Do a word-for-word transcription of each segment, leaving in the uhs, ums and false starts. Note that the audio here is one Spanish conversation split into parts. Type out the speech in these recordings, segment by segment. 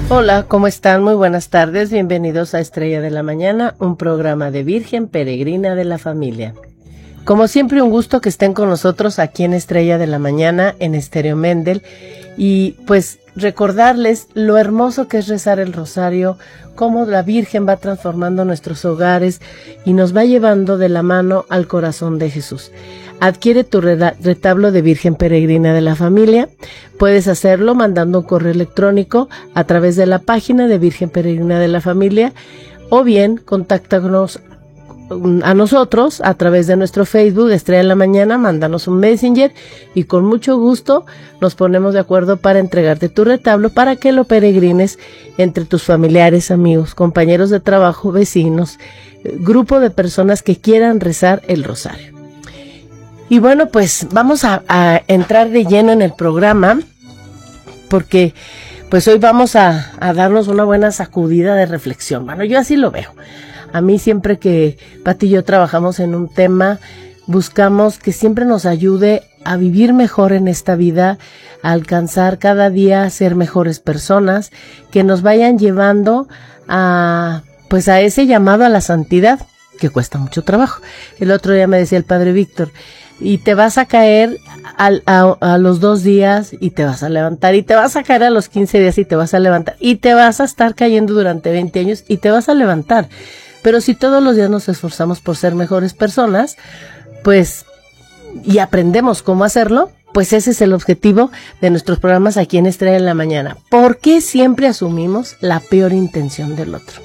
Hola, ¿cómo están? Muy buenas tardes, bienvenidos a Estrella de la Mañana, un programa de Virgen Peregrina de la Familia. Como siempre, un gusto que estén con nosotros aquí en Estrella de la Mañana, en Estéreo Mendel, y pues recordarles lo hermoso que es rezar el rosario, cómo la Virgen va transformando nuestros hogares y nos va llevando de la mano al corazón de Jesús. Adquiere tu retablo de Virgen Peregrina de la Familia. Puedes hacerlo mandando un correo electrónico a través de la página de Virgen Peregrina de la Familia, o bien contáctanos a nosotros a través de nuestro Facebook Estrella de la Mañana, mándanos un Messenger y con mucho gusto nos ponemos de acuerdo para entregarte tu retablo para que lo peregrines entre tus familiares, amigos, compañeros de trabajo, vecinos, grupo de personas que quieran rezar el rosario. Y bueno, pues vamos a, a entrar de lleno en el programa, porque pues hoy vamos a, a darnos una buena sacudida de reflexión. Bueno, yo así lo veo. A mí siempre que Pati y yo trabajamos en un tema, buscamos que siempre nos ayude a vivir mejor en esta vida, a alcanzar cada día a ser mejores personas, que nos vayan llevando a, pues a ese llamado a la santidad, que cuesta mucho trabajo. El otro día me decía el padre Víctor, y te vas a caer a, a, a los dos días y te vas a levantar, y te vas a caer a los quince días y te vas a levantar, y te vas a estar cayendo durante veinte años y te vas a levantar. Pero si todos los días nos esforzamos por ser mejores personas, pues, y aprendemos cómo hacerlo, pues ese es el objetivo de nuestros programas aquí en Estrella en la Mañana. ¿Por qué siempre asumimos la peor intención del otro?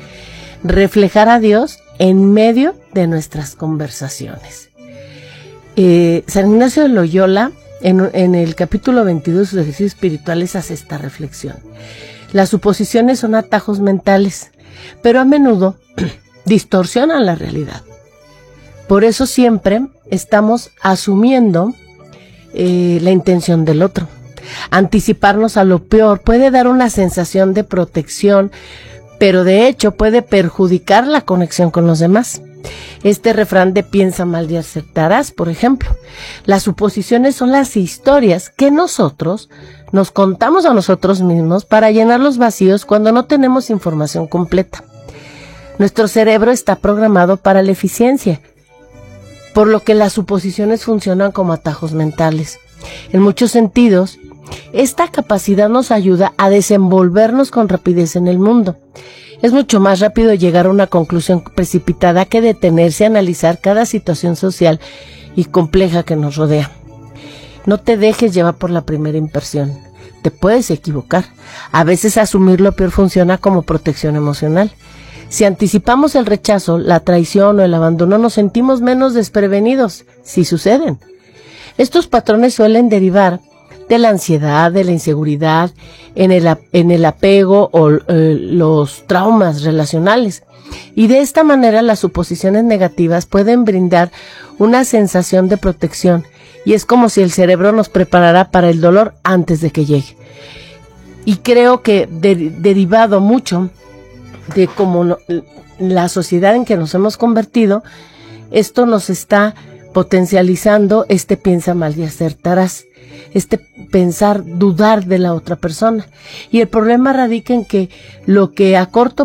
Reflejar a Dios en medio de nuestras conversaciones. Eh, San Ignacio de Loyola, en, en el capítulo veintidós de sus ejercicios espirituales, hace esta reflexión. Las suposiciones son atajos mentales, pero a menudo distorsionan la realidad. Por eso siempre estamos asumiendo eh, la intención del otro. Anticiparnos a lo peor puede dar una sensación de protección, pero de hecho puede perjudicar la conexión con los demás. Este refrán de piensa mal y acertarás, por ejemplo. Las suposiciones son las historias que nosotros nos contamos a nosotros mismos para llenar los vacíos cuando no tenemos información completa. Nuestro cerebro está programado para la eficiencia, por lo que las suposiciones funcionan como atajos mentales. En muchos sentidos, esta capacidad nos ayuda a desenvolvernos con rapidez en el mundo. Es mucho más rápido llegar a una conclusión precipitada que detenerse a analizar cada situación social y compleja que nos rodea. No te dejes llevar por la primera impresión. Te puedes equivocar. A veces asumir lo peor funciona como protección emocional. Si anticipamos el rechazo, la traición o el abandono, nos sentimos menos desprevenidos, si suceden. Estos patrones suelen derivar de la ansiedad, de la inseguridad, en el, en el apego o eh, los traumas relacionales. Y de esta manera las suposiciones negativas pueden brindar una sensación de protección, y es como si el cerebro nos preparara para el dolor antes de que llegue. Y creo que de, derivado mucho de cómo no, la sociedad en que nos hemos convertido, esto nos está potencializando este piensa mal y acertarás, este pensar, dudar de la otra persona. Y el problema radica en que lo que a corto